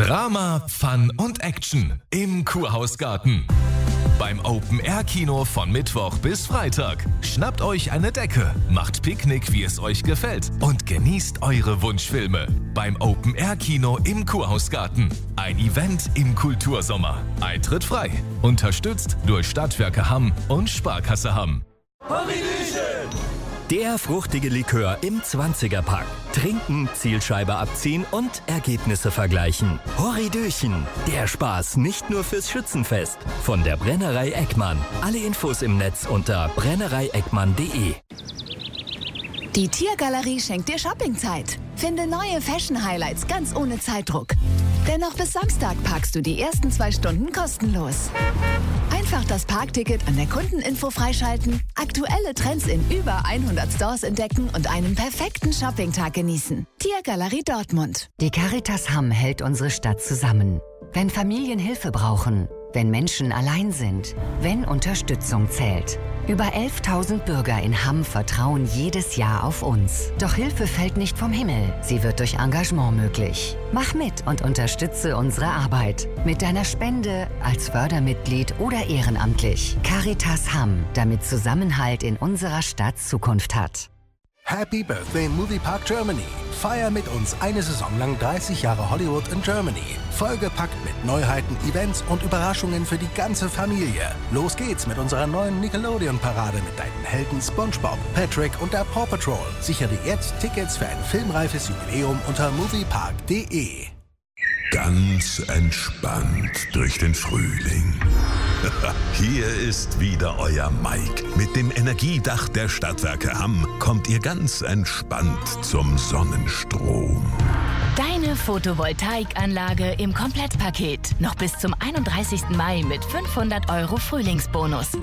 Drama, Fun und Action im Kurhausgarten. Beim Open-Air-Kino von Mittwoch bis Freitag. Schnappt euch eine Decke, macht Picknick, wie es euch gefällt und genießt eure Wunschfilme. Beim Open-Air-Kino im Kurhausgarten. Ein Event im Kultursommer. Eintritt frei. Unterstützt durch Stadtwerke Hamm und Sparkasse Hamm. Der fruchtige Likör im 20er-Pack. Trinken, Zielscheibe abziehen und Ergebnisse vergleichen. Horridöchen. Der Spaß nicht nur fürs Schützenfest. Von der Brennerei Eckmann. Alle Infos im Netz unter brennereieckmann.de. Die Tiergalerie schenkt dir Shoppingzeit. Finde neue Fashion-Highlights ganz ohne Zeitdruck. Denn noch bis Samstag parkst du die ersten 2 Stunden kostenlos. Einfach das Parkticket an der Kundeninfo freischalten, aktuelle Trends in über 100 Stores entdecken und einen perfekten Shoppingtag genießen. Tiergalerie Dortmund. Die Caritas Hamm hält unsere Stadt zusammen. Wenn Familien Hilfe brauchen, wenn Menschen allein sind, wenn Unterstützung zählt. Über 11.000 Bürger in Hamm vertrauen jedes Jahr auf uns. Doch Hilfe fällt nicht vom Himmel. Sie wird durch Engagement möglich. Mach mit und unterstütze unsere Arbeit. Mit deiner Spende, als Fördermitglied oder ehrenamtlich. Caritas Hamm, damit Zusammenhalt in unserer Stadt Zukunft hat. Happy Birthday Moviepark Germany. Feier mit uns eine Saison lang 30 Jahre Hollywood in Germany. Vollgepackt mit Neuheiten, Events und Überraschungen für die ganze Familie. Los geht's mit unserer neuen Nickelodeon-Parade mit deinen Helden SpongeBob, Patrick und der Paw Patrol. Sichere jetzt Tickets für ein filmreifes Jubiläum unter moviepark.de. Ganz entspannt durch den Frühling. Hier ist wieder euer Mike. Mit dem Energiedach der Stadtwerke Hamm kommt ihr ganz entspannt zum Sonnenstrom. Deine Photovoltaikanlage im Komplettpaket. Noch bis zum 31. Mai mit 500 € Frühlingsbonus.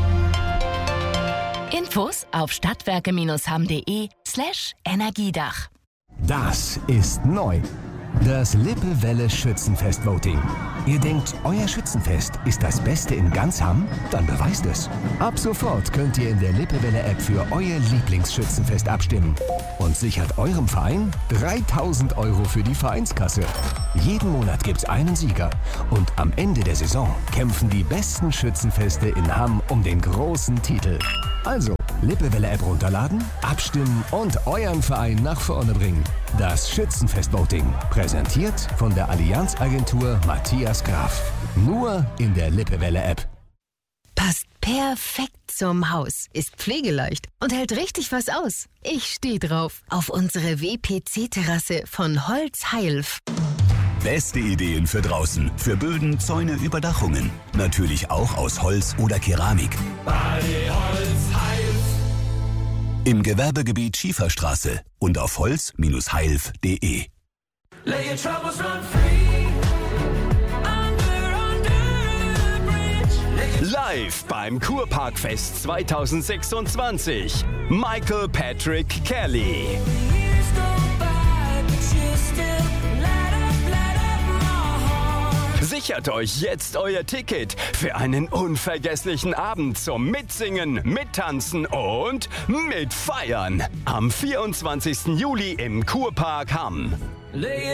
Infos auf stadtwerke-hamm.de/Energiedach. Das ist neu. Das Lippewelle Schützenfest-Voting. Ihr denkt, euer Schützenfest ist das Beste in ganz Hamm? Dann beweist es. Ab sofort könnt ihr in der Lippewelle-App für euer Lieblingsschützenfest abstimmen und sichert eurem Verein 3.000 € für die Vereinskasse. Jeden Monat gibt's einen Sieger und am Ende der Saison kämpfen die besten Schützenfeste in Hamm um den großen Titel. Also, Lippewelle-App runterladen, abstimmen und euren Verein nach vorne bringen. Das Schützenfest-Voting, präsentiert von der Allianz-Agentur Matthias Graf. Nur in der Lippewelle-App. Passt perfekt zum Haus, ist pflegeleicht und hält richtig was aus. Ich stehe drauf. Auf unsere WPC-Terrasse von Holz Heilf. Beste Ideen für draußen, für Böden, Zäune, Überdachungen. Natürlich auch aus Holz oder Keramik. Im Gewerbegebiet Schieferstraße und auf holz-heilf.de. Live beim Kurparkfest 2026. Michael Patrick Kelly. Sichert euch jetzt euer Ticket für einen unvergesslichen Abend zum Mitsingen, Mittanzen und Mitfeiern. Am 24. Juli im Kurpark Hamm.